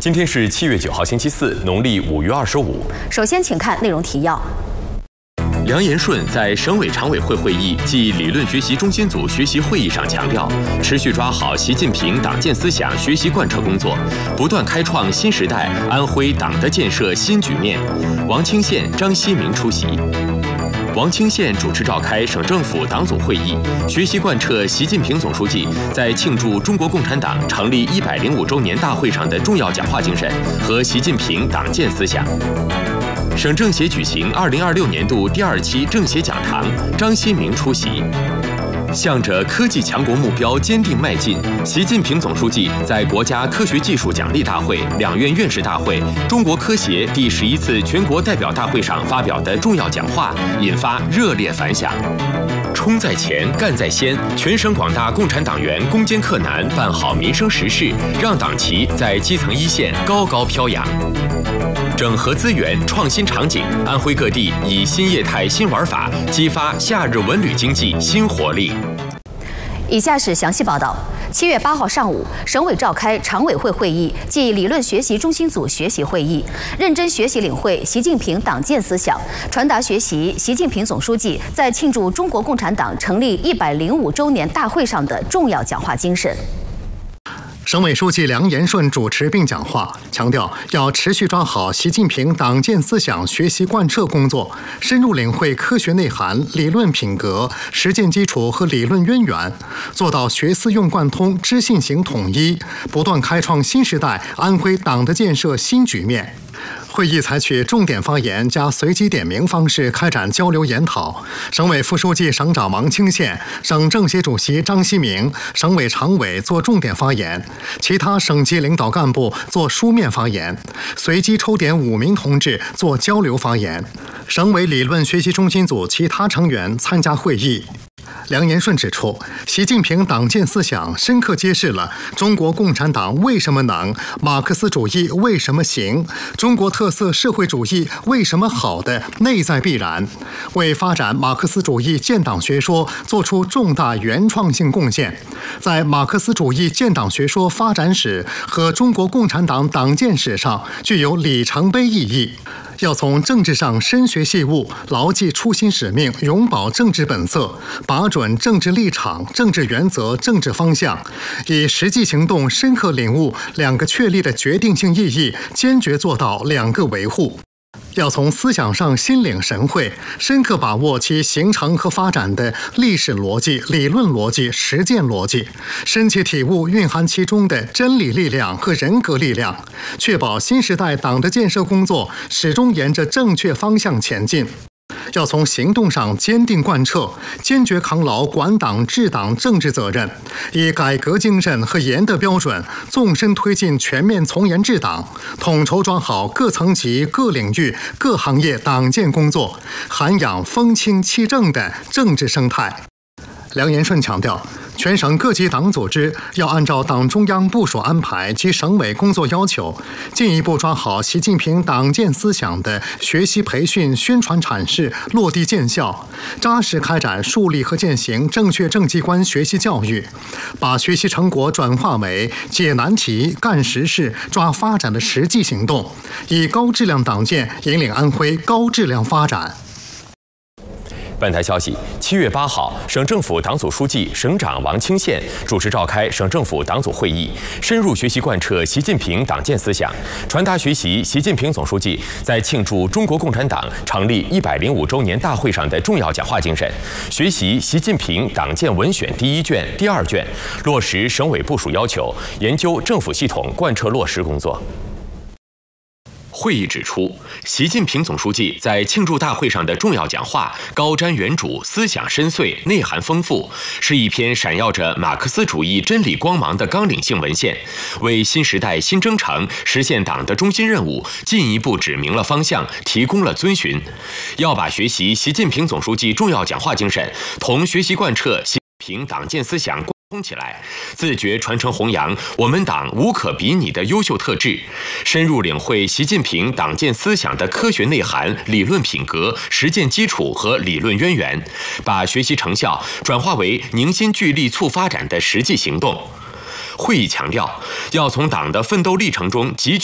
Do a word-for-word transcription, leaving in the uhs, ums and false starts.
今天是七月九号，星期四，农历五月二十五。 首先，请看内容提要。 梁延顺在省委常委会会议暨理论学习中心组学习会议上强调，持续抓好习近平党建思想学习贯彻工作，不断开创新时代安徽党的建设新局面。王清县、张希明出席。王清县主持召开省政府党组会议，学习贯彻习近平总书记在庆祝中国共产党成立一百零五周年大会上的重要讲话精神和习近平党建思想。 省政协举行二零二六年度第二期政协讲堂，张希明出席。向着科技强国目标坚定迈进，习近平总书记在国家科学技术奖励大会、两院院士大会、中国科协第十一次全国代表大会上发表的重要讲话，引发热烈反响。 冲在前，干在先，全省广大共产党员攻坚克难，办好民生实事，让党旗在基层一线高高飘扬。整合资源，创新场景，安徽各地以新业态新玩法激发夏日文旅经济新活力。 以下是详细报道。 七月八号上午，省委召开常委会会议暨理论学习中心组学习会议，认真学习领会习近平党建思想，传达学习习近平总书记在庆祝中国共产党成立一百零五周年大会上的重要讲话精神。 省委书记梁延顺主持并讲话，强调要持续抓好习近平党建思想学习贯彻工作，深入领会科学内涵、理论品格、实践基础和理论渊源，做到学思用贯通、知信行统一，不断开创新时代安徽党的建设新局面。 会议采取重点发言加随机点名方式开展交流研讨。省委副书记、省长王清县、省政协主席张希明、省委常委做重点发言，其他省级领导干部做书面发言，随机抽点五名同志做交流发言。省委理论学习中心组其他成员参加会议。 梁延顺指出，习近平党建思想深刻揭示了中国共产党为什么能、马克思主义为什么行、中国特色社会主义为什么好的内在必然，为发展马克思主义建党学说做出重大原创性贡献，在马克思主义建党学说发展史和中国共产党党建史上具有里程碑意义。 要从政治上深学细悟，牢记初心使命，永葆政治本色，把准政治立场、政治原则、政治方向，以实际行动深刻领悟两个确立的决定性意义，坚决做到两个维护。 要从思想上心领神会，深刻把握其形成和发展的历史逻辑、理论逻辑、实践逻辑，深切体悟蕴含其中的真理力量和人格力量，确保新时代党的建设工作始终沿着正确方向前进。 要从行动上坚定贯彻，坚决扛牢管党治党政治责任，以改革精神和严德标准，纵深推进全面从严治党，统筹抓好各层级、各领域、各行业党建工作，涵养风清气正的政治生态。梁延顺强调，全省各级党组织要按照党中央部署安排及省委工作要求，进一步抓好习近平党建思想的学习培训、宣传阐释落地见效，扎实开展树立和践行正确政绩观学习教育，把学习成果转化为解难题、干实事、抓发展的实际行动，以高质量党建引领安徽高质量发展。 本台消息，七月八号，省政府党组书记、省长王清县主持召开省政府党组会议，深入学习贯彻习近平党建思想，传达学习习近平总书记在庆祝中国共产党成立一百零五周年大会上的重要讲话精神，学习习近平党建文选第一卷、第二卷，落实省委部署要求，研究政府系统贯彻落实工作。 会议指出，习近平总书记在庆祝大会上的重要讲话高瞻远瞩、思想深邃、内涵丰富，是一篇闪耀着马克思主义真理光芒的纲领性文献，为新时代新征程实现党的中心任务进一步指明了方向，提供了遵循。要把学习习近平总书记重要讲话精神同学习贯彻习近平党建思想 通起来，自觉传承弘扬我们党无可比拟的优秀特质，深入领会习近平党建思想的科学内涵、理论品格、实践基础和理论渊源，把学习成效转化为凝心聚力促发展的实际行动。会议强调，要从党的奋斗历程中汲取